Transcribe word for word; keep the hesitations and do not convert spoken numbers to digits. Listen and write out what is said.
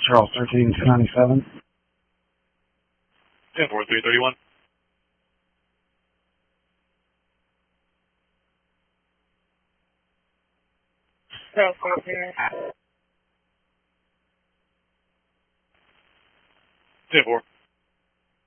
Charles thirteen two ninety-seven. ten four three thirty-one. Charles fourteen. ten four.